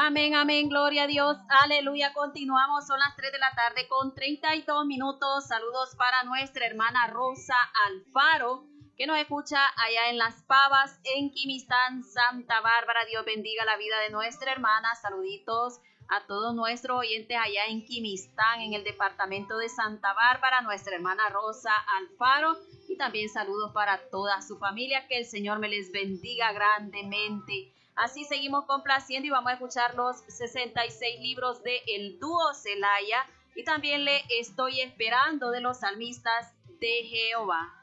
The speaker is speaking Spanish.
Amén, amén, gloria a Dios, aleluya. Continuamos, son las 3 de la tarde con 32 minutos. Saludos para nuestra hermana Rosa Alfaro, que nos escucha allá en Las Pavas, en Quimistán, Santa Bárbara. Dios bendiga la vida de nuestra hermana. Saluditos a todos nuestros oyentes allá en Quimistán, en el departamento de Santa Bárbara, nuestra hermana Rosa Alfaro. Y también saludos para toda su familia. Que el Señor me les bendiga grandemente. Así seguimos complaciendo y vamos a escuchar los 66 libros de el dúo Celaya y también le estoy esperando de los salmistas de Jehová.